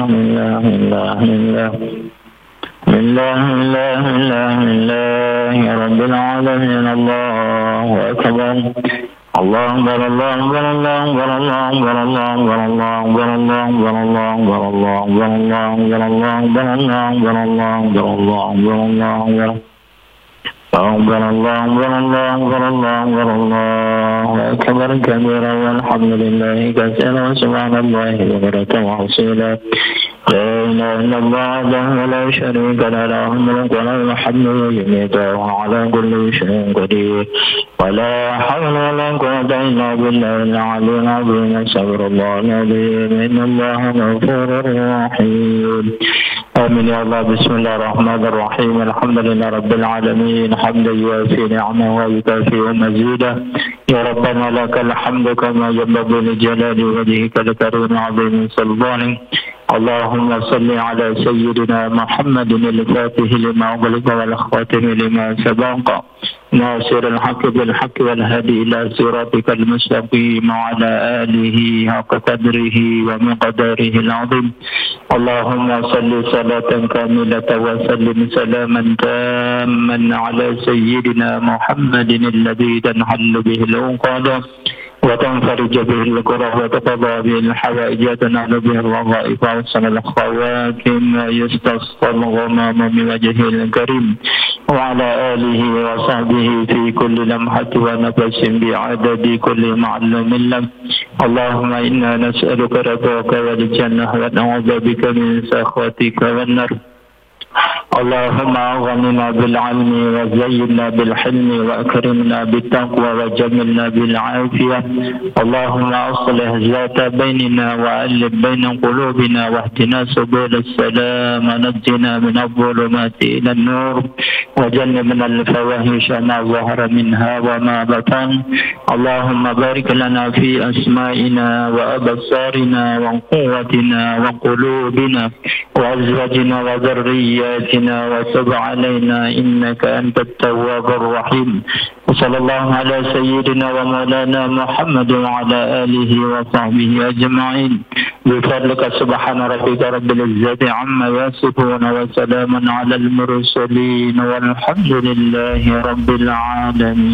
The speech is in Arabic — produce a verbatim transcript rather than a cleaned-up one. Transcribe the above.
لله لله لله لله لله لله لله رب العالمين. الله أكبر الله أكبر الله أكبر الله أكبر الله أكبر الله أكبر الله أكبر الله أكبر الله أكبر الله أكبر الله أكبر الله أكبر الله أكبر الله أكبر الله أكبر الله أكبر أكبر الله أكبر الله أكبر الله أكبر الله أكبر كبيرا والحمد لله كثيرا وسبحان الله بكرة وأصيلا. لا إله إلا الله وحده لا شريك له له الملك وله الحمد ويميت وهو على كل شيء قدير. ولا حول ولا قوة إلا بالله العلي العظيم. استغفر الله العظيم إن الله غفور رحيم. آمين يا الله. بسم الله الرحمن الرحيم. الحمد لله رب العالمين حمدا يوافي نعمه ويكافئ مزيدا. يا ربنا لك الحمد كما ينبغي لجلال وجهك الكريم عظيم سلطانك. اللهم صل على سيدنا محمد الفاتح لما أغلق والخاتم لما سبق ناصر الحق بالحق والهادي إلى صراطك المستقيم وعلى آله حق قدره ومقداره العظيم. اللهم صل صلاة كاملة وسلم سلاما تاما على سيدنا محمد الذي تنحل به العقد وتنفرج به الكره وتقضى به الحوائج وتنال به الرغائب وأحسن الخواتم ويستسقى الغمام من وجهه الكريم وعلى آله وصحبه في كل لمحة ونفس بعدد كل معلوم لك. اللهم إنا نسألك رضاك والجنة ونعوذ بك من سخطك والنار. اللهم أغننا بالعلم وزينا بالحلم وأكرمنا بالتقوى وجملنا بالعافية. اللهم أصلح ذات بيننا وألف بين قلوبنا واهدنا سبل السلام ونجنا من الظلمات إلى النور وجنبنا الفواحش ما ظهر منها وما بطن. اللهم بارك لنا في أسمائنا وأبصارنا وقوتنا وقلوبنا وأزواجنا وذرياتنا وتب علينا إنك أنت التواب الرحيم. وصلى الله على سيدنا ومولانا محمد وعلى آله وصحبه أجمعين بفضلك. سبحان ربك رب العزة عما يصفون وسلام على المرسلين والحمد لله رب العالمين.